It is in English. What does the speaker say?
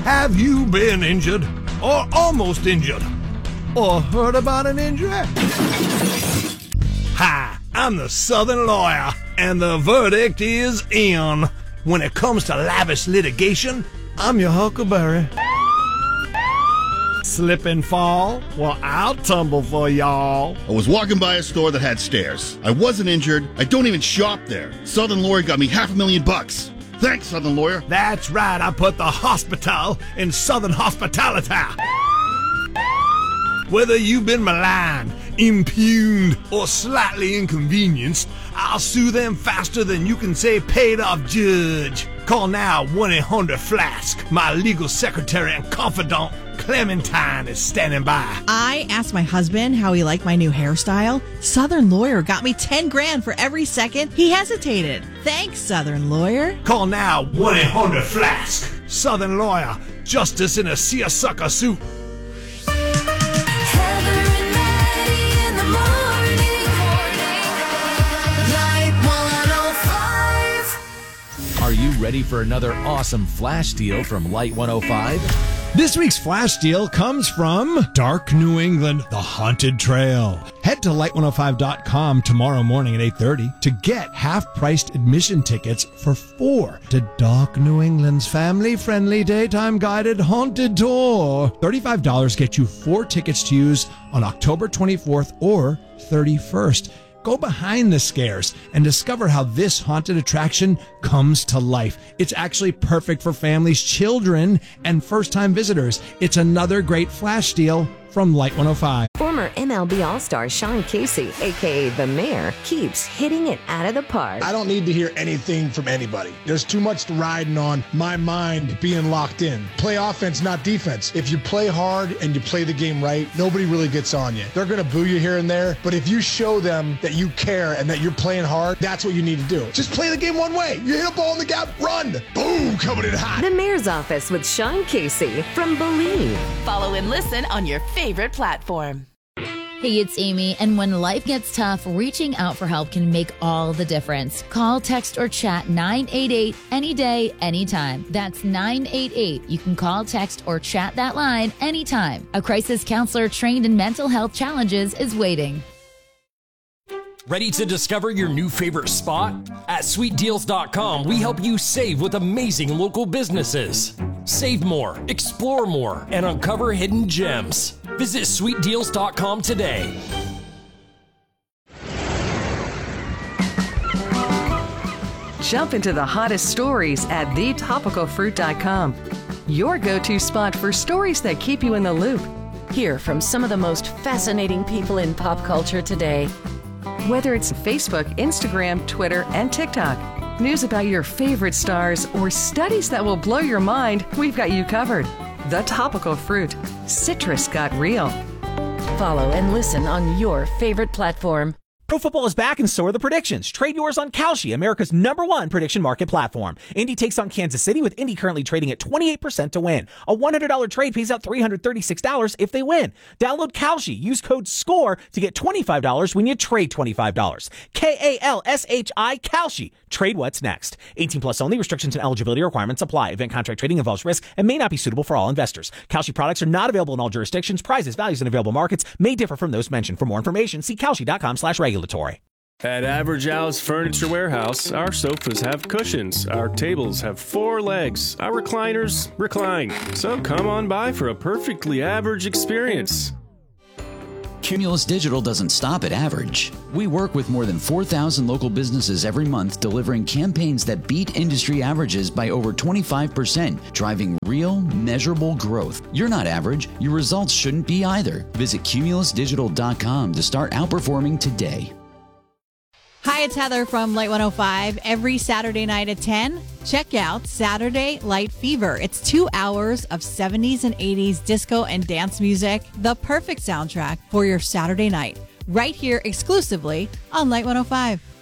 Have you been injured or almost injured or heard about an injury? Hi, I'm the Southern Lawyer, and the verdict is in. When it comes to lavish litigation, I'm your Huckleberry. Slip and fall? Well, I'll tumble for y'all. I was walking by a store that had stairs. I wasn't injured. I don't even shop there. Southern Lawyer got me $500,000. Thanks, Southern Lawyer. That's right, I put the hospital in Southern hospitality. Whether you've been maligned, impugned, or slightly inconvenienced, I'll sue them faster than you can say paid off judge. Call now 1-800-FLASK. My legal secretary and confidant, Clementine, is standing by. I asked my husband how he liked my new hairstyle. Southern Lawyer got me $10,000 for every second he hesitated. Thanks, Southern Lawyer. Call now 1-800-FLASK. Southern Lawyer, justice in a seersucker suit. Are you ready for another awesome flash deal from Light 105? This week's flash deal comes from Dark New England, The Haunted Trail. Head to light105.com tomorrow morning at 8:30 to get half-priced admission tickets for 4 to Dark New England's family-friendly daytime guided haunted tour. $35 gets you 4 tickets to use on October 24th or 31st. Go behind the scares and discover how this haunted attraction comes to life. It's actually perfect for families, children, and first-time visitors. It's another great flash deal from Light 105. Former MLB All-Star Sean Casey, a.k.a. The Mayor, keeps hitting it out of the park. I don't need to hear anything from anybody. There's too much riding on my mind being locked in. Play offense, not defense. If you play hard and you play the game right, nobody really gets on you. They're going to boo you here and there, but if you show them that you care and that you're playing hard, that's what you need to do. Just play the game one way. You hit a ball in the gap, run. Boom, coming in hot. The Mayor's Office with Sean Casey from Believe. Follow and listen on your favorite platform. Hey, it's Amy, and when life gets tough, reaching out for help can make all the difference. Call, text, or chat 988 any day, anytime. That's 988. You can call, text, or chat that line anytime. A crisis counselor trained in mental health challenges is waiting. Ready to discover your new favorite spot? At SweetDeals.com, we help you save with amazing local businesses. Save more, explore more, and uncover hidden gems. Visit SweetDeals.com today. Jump into the hottest stories at thetopicalfruit.com. Your go-to spot for stories that keep you in the loop. Hear from some of the most fascinating people in pop culture today. Whether it's Facebook, Instagram, Twitter, and TikTok, news about your favorite stars, or studies that will blow your mind, we've got you covered. The Topical Fruit. Citrus got real. Follow and listen on your favorite platform. Pro football is back, and so are the predictions. Trade yours on Kalshi, America's #1 prediction market platform. Indy takes on Kansas City, with Indy currently trading at 28% to win. A $100 trade pays out $336 if they win. Download Kalshi. Use code SCORE to get $25 when you trade $25. Kalshi, Kalshi. Trade what's next. 18 plus only. Restrictions and eligibility requirements apply. Event contract trading involves risk and may not be suitable for all investors. Kalshi products are not available in all jurisdictions. Prices, values, and available markets may differ from those mentioned. For more information, see kalshi.com/regulatory. At Average Al's Furniture Warehouse, our sofas have cushions, our tables have 4 legs, our recliners recline. So come on by for a perfectly average experience. Cumulus Digital doesn't stop at average. We work with more than 4,000 local businesses every month, delivering campaigns that beat industry averages by over 25%, driving real, measurable growth. You're not average. Your results shouldn't be either. Visit cumulusdigital.com to start outperforming today. Hi, it's Heather from Light 105. Every Saturday night at 10, check out Saturday Light Fever. It's 2 hours of 70s and 80s disco and dance music, the perfect soundtrack for your Saturday night, right here exclusively on Light 105.